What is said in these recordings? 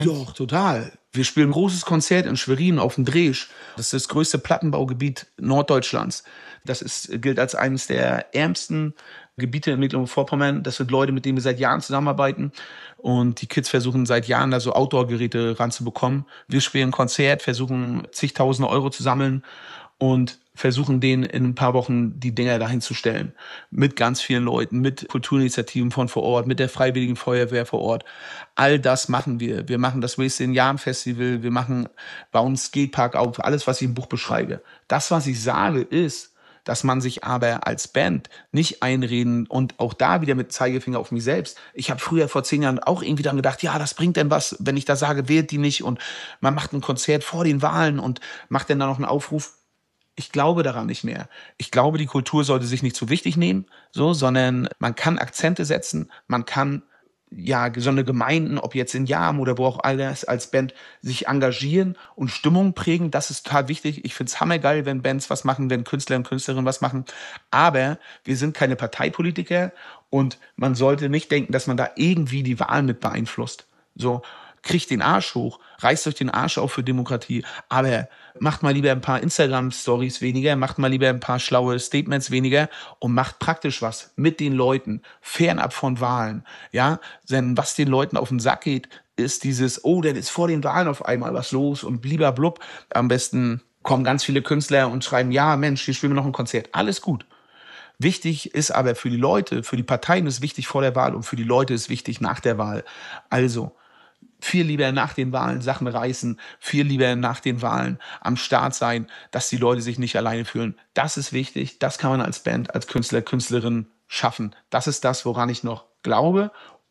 Doch, total. Wir spielen ein großes Konzert in Schwerin auf dem Dreesch. Das ist das größte Plattenbaugebiet Norddeutschlands. Gilt als eines der ärmsten Gebiete in Mecklenburg-Vorpommern. Das sind Leute, mit denen wir seit Jahren zusammenarbeiten. Und die Kids versuchen seit Jahren da so Outdoor-Geräte ranzubekommen. Wir spielen ein Konzert, versuchen zigtausende Euro zu sammeln und versuchen denen in ein paar Wochen die Dinger dahin zu stellen. Mit ganz vielen Leuten, mit Kulturinitiativen von vor Ort, mit der Freiwilligen Feuerwehr vor Ort. All das machen wir. Wir machen das Wasted in Jahren Festival, bauen einen Skatepark auf, alles, was ich im Buch beschreibe. Das, was ich sage, ist, dass man sich aber als Band nicht einreden und auch da wieder mit Zeigefinger auf mich selbst. Ich habe früher vor 10 Jahren auch irgendwie dann gedacht, ja, das bringt denn was, wenn ich da sage, wählt die nicht und man macht ein Konzert vor den Wahlen und macht dann da noch einen Aufruf. Ich glaube daran nicht mehr. Ich glaube, die Kultur sollte sich nicht zu wichtig nehmen, sondern man kann Akzente setzen, man kann ja so eine Gemeinden, ob jetzt in Jam oder wo auch alles als Band sich engagieren und Stimmung prägen. Das ist total wichtig. Ich find's hammergeil, wenn Bands was machen, wenn Künstler und Künstlerinnen was machen. Aber wir sind keine Parteipolitiker und man sollte nicht denken, dass man da irgendwie die Wahlen mit beeinflusst. So, kriegt den Arsch hoch, reißt euch den Arsch auf für Demokratie, aber macht mal lieber ein paar Instagram-Stories weniger, macht mal lieber ein paar schlaue Statements weniger und macht praktisch was mit den Leuten, fernab von Wahlen, ja, denn was den Leuten auf den Sack geht, ist dieses, oh, dann ist vor den Wahlen auf einmal was los und blub. Am besten kommen ganz viele Künstler und schreiben, ja, Mensch, hier spielen wir noch ein Konzert, alles gut. Wichtig ist aber für die Leute, für die Parteien ist wichtig vor der Wahl und für die Leute ist wichtig nach der Wahl. Also, viel lieber nach den Wahlen Sachen reißen, viel lieber nach den Wahlen am Start sein, dass die Leute sich nicht alleine fühlen. Das ist wichtig, das kann man als Band, als Künstler, Künstlerin schaffen. Das ist das, woran ich noch glaube,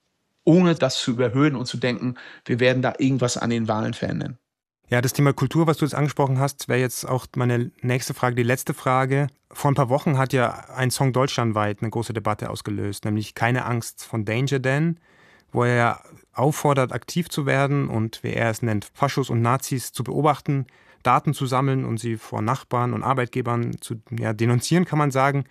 ohne das zu überhöhen und zu denken, wir werden da irgendwas an den Wahlen verändern. Ja, das Thema Kultur, was du jetzt angesprochen hast, wäre jetzt auch meine nächste Frage, die letzte Frage. Vor ein paar Wochen hat ja ein Song deutschlandweit eine große Debatte ausgelöst, nämlich Keine Angst von Danger Dan, wo er auffordert, aktiv zu werden und, wie er es nennt, Faschos und Nazis zu beobachten, Daten zu sammeln und sie vor Nachbarn und Arbeitgebern zu denunzieren, kann man sagen.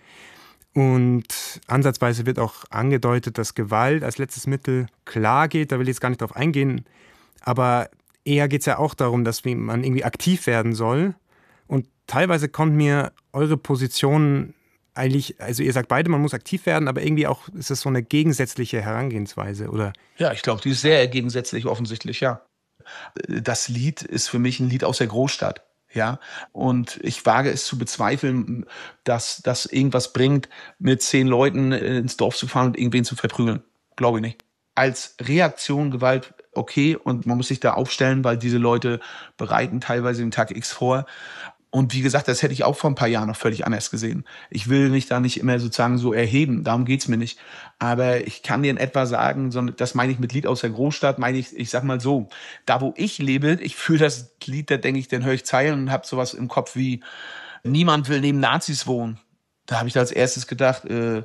Und ansatzweise wird auch angedeutet, dass Gewalt als letztes Mittel klar geht. Da will ich jetzt gar nicht drauf eingehen. Aber eher geht es ja auch darum, dass man irgendwie aktiv werden soll. Und teilweise kommt mir eure Position eigentlich, also ihr sagt beide, man muss aktiv werden, aber irgendwie auch ist es so eine gegensätzliche Herangehensweise, oder? Ja, ich glaube, die ist sehr gegensätzlich offensichtlich, ja. Das Lied ist für mich ein Lied aus der Großstadt, ja. Und ich wage es zu bezweifeln, dass das irgendwas bringt, mit 10 Leuten ins Dorf zu fahren und irgendwen zu verprügeln. Glaube ich nicht. Als Reaktion Gewalt okay und man muss sich da aufstellen, weil diese Leute bereiten teilweise den Tag X vor. Und wie gesagt, das hätte ich auch vor ein paar Jahren noch völlig anders gesehen. Ich will mich da nicht immer sozusagen so erheben, darum geht's mir nicht. Aber ich kann dir in etwa sagen, das meine ich mit Lied aus der Großstadt, meine ich sag mal so, da wo ich lebe, ich fühle das Lied, da denke ich, dann höre ich Zeilen und habe sowas im Kopf wie, niemand will neben Nazis wohnen. Da habe ich da als erstes gedacht,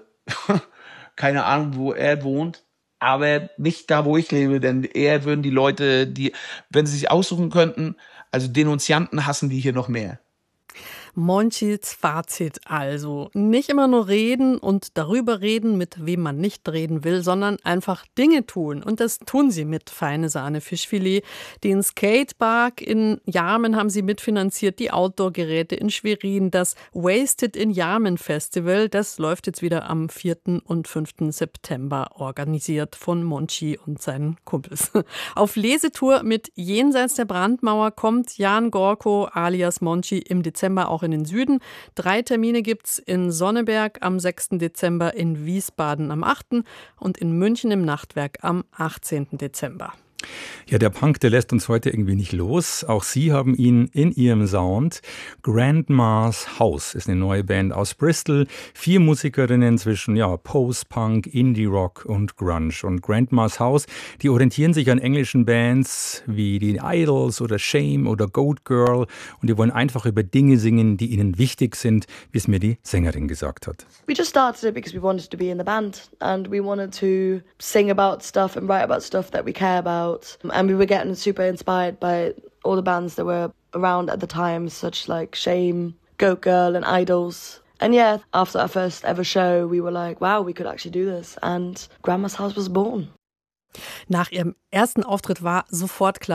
keine Ahnung, wo er wohnt, aber nicht da, wo ich lebe, denn eher würden die Leute, wenn sie sich aussuchen könnten, also Denunzianten hassen die hier noch mehr. Monchis Fazit also. Nicht immer nur reden und darüber reden, mit wem man nicht reden will, sondern einfach Dinge tun. Und das tun sie mit Feine Sahne Fischfilet. Den Skatepark in Jarmen haben sie mitfinanziert, die Outdoor-Geräte in Schwerin, das Wasted in Jarmen Festival. Das läuft jetzt wieder am 4. und 5. September, organisiert von Monchi und seinen Kumpels. Auf Lesetour mit Jenseits der Brandmauer kommt Jan Gorko alias Monchi im Dezember auch in den Süden. 3 Termine gibt's in Sonneberg am 6. Dezember, in Wiesbaden am 8. und in München im Nachtwerk am 18. Dezember. Ja, der Punk, der lässt uns heute irgendwie nicht los. Auch Sie haben ihn in Ihrem Sound. Grandma's House ist eine neue Band aus Bristol. 4 Musikerinnen zwischen Post-Punk, Indie-Rock und Grunge. Und Grandma's House, die orientieren sich an englischen Bands wie die Idols oder Shame oder Goat Girl. Und die wollen einfach über Dinge singen, die ihnen wichtig sind, wie es mir die Sängerin gesagt hat. We just started it because we wanted to be in the band and we wanted to sing about stuff and write about stuff that we care about. And we were getting super inspired by all the bands that were around at the time, such like Shame, Goat Girl and Idols. And yeah, after our first ever show, we were like, wow, we could actually do this. And Grandma's House was born. Nach ihrem ersten Auftritt war sofort klar,